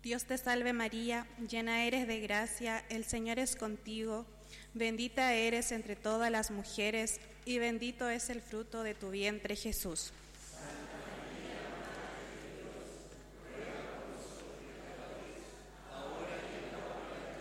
Dios te salve María, llena eres de gracia, el Señor es contigo, bendita eres entre todas las mujeres, y bendito es el fruto de tu vientre Jesús.